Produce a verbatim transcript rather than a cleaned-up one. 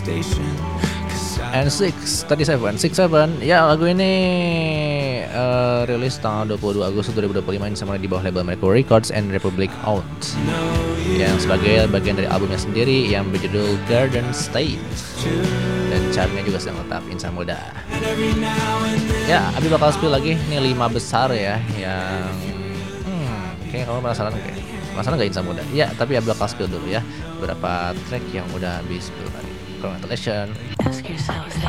And six, tadi seven, six seven. Ya, lagu ini uh, rilis tanggal dua puluh dua Agustus dua ribu dua puluh lima ini sama di bawah label Mercury Records and Republic Owned. Yang sebagai bagian dari albumnya sendiri yang berjudul Garden State. Dan chartnya juga sedang tetap Insan Muda. Ya, Abi bakal spill lagi nih lima besar ya yang hmm, kayaknya kamu penasaran kayak penasaran gak Insan Muda? Ya, tapi Abi bakal spill dulu ya beberapa track yang udah Abi spill tadi. Congratulations.